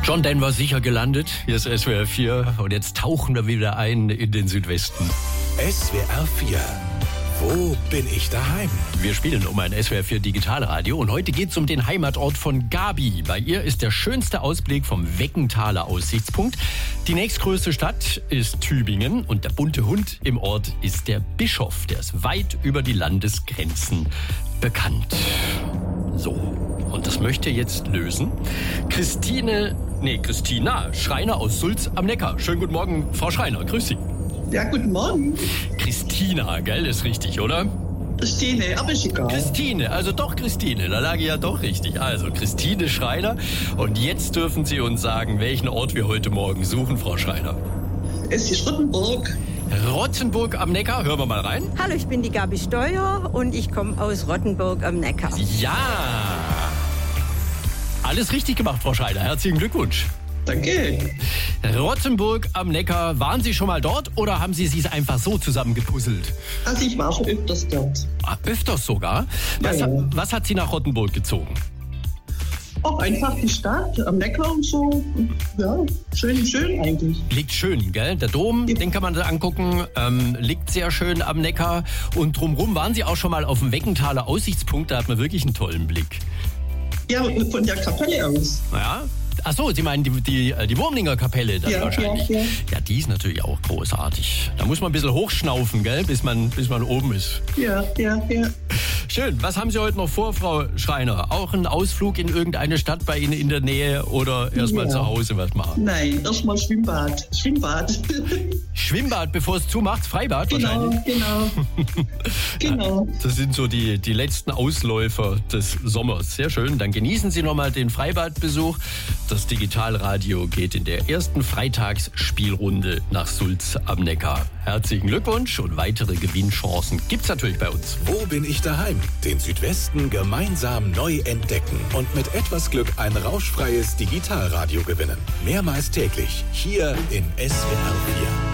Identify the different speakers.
Speaker 1: John Denver sicher gelandet. Hier ist SWR 4 und jetzt tauchen wir wieder ein in den Südwesten.
Speaker 2: SWR 4. Wo bin ich daheim?
Speaker 1: Wir spielen um ein SWR 4 Digitalradio und heute geht's um den Heimatort von Gabi. Bei ihr ist der schönste Ausblick vom Weckenthaler Aussichtspunkt. Die nächstgrößte Stadt ist Tübingen und der bunte Hund im Ort ist der Bischof. Der ist weit über die Landesgrenzen bekannt. So, und das möchte jetzt lösen Christina Schreiner aus Sulz am Neckar. Schönen guten Morgen, Frau Schreiner, grüß Sie.
Speaker 3: Ja, guten Morgen.
Speaker 1: Christina, gell, ist richtig, oder?
Speaker 3: Christine, aber ist egal.
Speaker 1: Christine, also doch Christine, da lag ich ja doch richtig. Also Christine Schreiner. Und jetzt dürfen Sie uns sagen, welchen Ort wir heute Morgen suchen, Frau Schreiner.
Speaker 3: Es ist Rottenburg.
Speaker 1: Rottenburg am Neckar, hören wir mal rein.
Speaker 4: Hallo, ich bin die Gabi Steuer und ich komme aus Rottenburg am Neckar.
Speaker 1: Ja! Alles richtig gemacht, Frau Schreiner. Herzlichen Glückwunsch.
Speaker 3: Danke.
Speaker 1: Rottenburg am Neckar, waren Sie schon mal dort oder haben Sie es einfach so zusammengepuzzelt?
Speaker 3: Also ich war schon öfters dort.
Speaker 1: Öfters sogar?
Speaker 3: Ja.
Speaker 1: Was hat Sie nach Rottenburg gezogen?
Speaker 3: Auch einfach die Stadt am Neckar und so. Ja, schön eigentlich.
Speaker 1: Liegt schön, gell? Der Dom, den kann man da angucken, liegt sehr schön am Neckar. Und drumherum waren Sie auch schon mal auf dem Weckenthaler Aussichtspunkt, da hat man wirklich einen tollen Blick.
Speaker 3: Ja, von der Kapelle aus.
Speaker 1: Ja? Ach so, Sie meinen die Wurmlinger Kapelle dann
Speaker 3: Ja,
Speaker 1: wahrscheinlich.
Speaker 3: ja.
Speaker 1: Ja, die ist natürlich auch großartig. Da muss man ein bisschen hochschnaufen, gell, bis man oben ist.
Speaker 3: Ja.
Speaker 1: Schön. Was haben Sie heute noch vor, Frau Schreiner? Auch ein Ausflug in irgendeine Stadt bei Ihnen in der Nähe oder erstmal zu Hause was machen?
Speaker 3: Nein, erstmal Schwimmbad.
Speaker 1: Schwimmbad, bevor es zumacht, Freibad wahrscheinlich?
Speaker 3: Genau.
Speaker 1: Das sind so die letzten Ausläufer des Sommers. Sehr schön. Dann genießen Sie nochmal den Freibadbesuch. Das Digitalradio geht in der ersten Freitagsspielrunde nach Sulz am Neckar. Herzlichen Glückwunsch und weitere Gewinnchancen gibt's natürlich bei uns.
Speaker 2: Wo bin ich daheim? Den Südwesten gemeinsam neu entdecken und mit etwas Glück ein rauschfreies Digitalradio gewinnen. Mehrmals täglich hier in SWR 4.